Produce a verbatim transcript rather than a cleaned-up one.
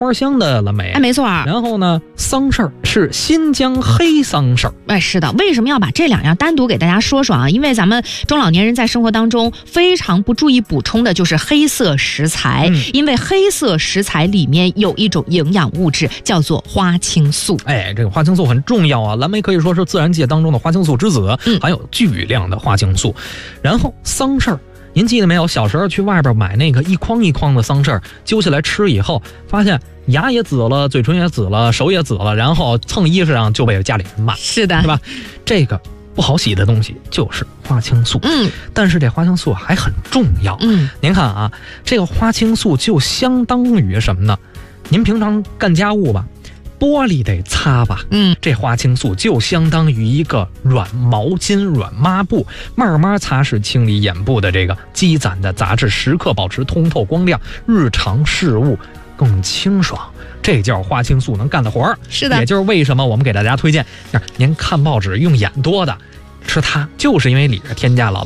花香的蓝莓。 哎，没错。 然后呢，桑葚是新疆黑桑葚。 哎，是的。为什么要把这两样单独给大家说说啊？因为咱们中老年人在生活当中非常不注意补充的就是黑色食材，嗯、因为黑色食材里面有一种营养物质叫做花青素。 哎，这个花青素很重要啊，蓝莓可以说是自然界当中的花青素之子，嗯、含有巨量的花青素。然后桑葚。您记得没有？小时候去外边买那个一筐一筐的桑葚，揪下来吃以后，发现牙也紫了，嘴唇也紫了，手也紫了，然后蹭衣裳上就被家里人骂。 是的， 是吧？这个不好洗的东西就是花青素。 嗯， 但是这花青素还很重要。 嗯， 您看啊，这个花青素就相当于什么呢？您平常干家务吧。玻璃得擦吧， 嗯， 这花青素就相当于一个软毛巾、软抹布，慢慢擦拭清理眼部的这个积攒的杂质，时刻保持通透光亮，日常事务更清爽。这叫花青素能干的活儿。 是的， 也就是为什么我们给大家推荐，您看报纸用眼多的吃它，就是因为里边添加了